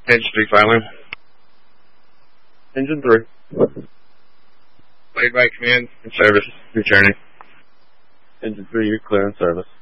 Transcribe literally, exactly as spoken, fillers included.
Engine three filing. Engine three. Played by command and service returning. Engine three, you're clear in service.